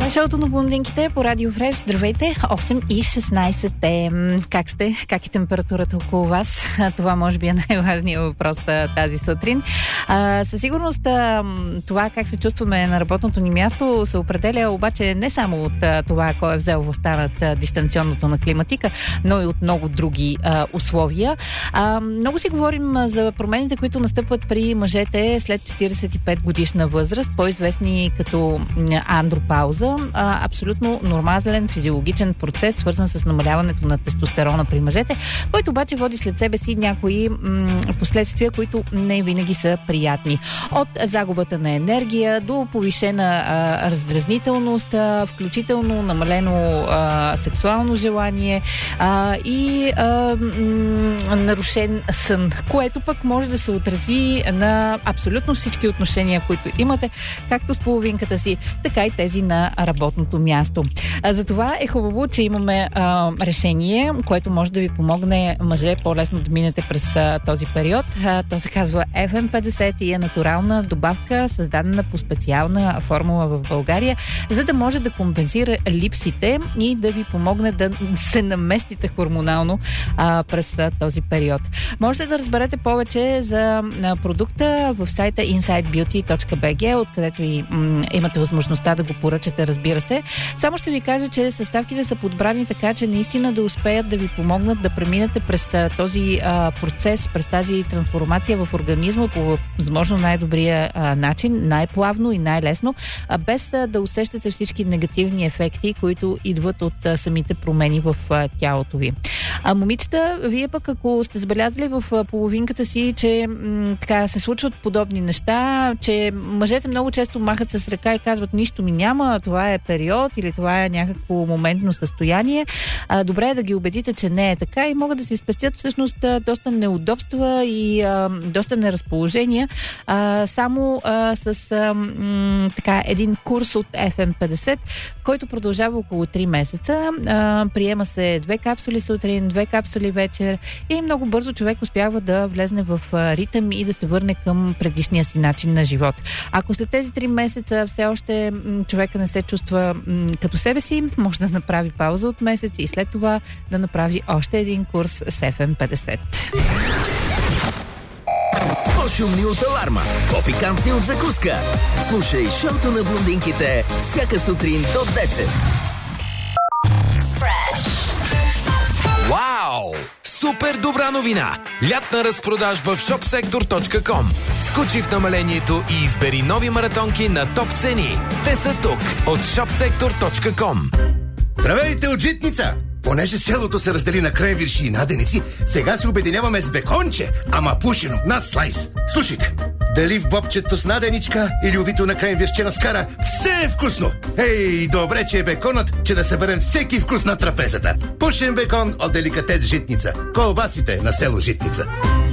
Шоуто на блондинките по Радио Фреш. Здравейте, 8:16. Как сте? Как е температурата около вас? Това може би е най-важният въпрос тази сутрин. Със сигурност това как се чувстваме на работното ни място се определя обаче не само от това, кой е взел в останат дистанционното на климатика, но и от много други условия. Много си говорим за промените, които настъпват при мъжете след 45 годишна възраст, по-известни като андропауза. Абсолютно нормален физиологичен процес, свързан с намаляването на тестостерона при мъжете, който обаче води след себе си някои последствия, които не винаги са приятни. От загубата на енергия до повишена раздразнителност, включително намалено сексуално желание и нарушен сън, което пък може да се отрази на абсолютно всички отношения, които имате, както с половинката си, така и тези на работното място. Затова е хубаво, че имаме решение, което може да ви помогне, мъже, по-лесно да минете през този период. То се казва FM50 и е натурална добавка, създадена по специална формула в България, за да може да компенсира липсите и да ви помогне да се наместите хормонално през този период. Можете да разберете повече за продукта в сайта insidebeauty.bg, откъдето и имате възможността да го поръчате, разбира се. Само ще ви кажа, че съставките са подбрани така, че наистина да успеят да ви помогнат да преминете през този процес, през тази трансформация в организма по възможно най-добрия начин, най-плавно и най-лесно, без да усещате всички негативни ефекти, които идват от самите промени в тялото ви. Момичета, вие пък ако сте забелязали в половинката си, че така се случват подобни неща, че мъжете много често махат с ръка и казват: нищо ми няма, това е период или това е някакво моментно състояние, добре е да ги убедите, че не е така и могат да си спестят всъщност доста неудобства и доста неразположения само с така един курс от FM50, който продължава около 3 месеца. Приема се 2 капсули сутрин, 2 капсули вечер и много бързо човек успява да влезне в ритъм и да се върне към предишния си начин на живот. Ако след тези 3 месеца все още човека не се чувства като себе си, може да направи пауза от месец и след това да направи още един курс с FM50. По-шумни от аларма, по-пикантни от закуска. Слушай шоуто на блондинките всяка сутрин до 10. Вау! Супер добра новина! Лятна разпродажба в shopsektor.com. Скочи в намалението и избери нови маратонки на топ цени. Те са тук от shopsektor.com. Здравейте от Житница! Понеже селото се раздели на кренвирши и наденици, сега се обединяваме с беконче, ама пушено, над слайс. Слушайте, дали в бобчето с наденичка или увито на кренвиршче на скара, все е вкусно! Ей, добре, че е беконът, че да съберем всеки вкус на трапезата. Пушен бекон от деликатес Житница. Колбасите на село Житница.